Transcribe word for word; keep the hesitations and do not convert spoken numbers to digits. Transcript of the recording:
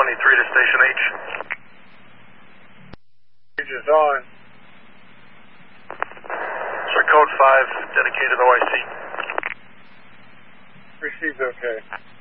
twenty-three to Station H. Bridge is on. Sir, code five, dedicated O I C. Received okay.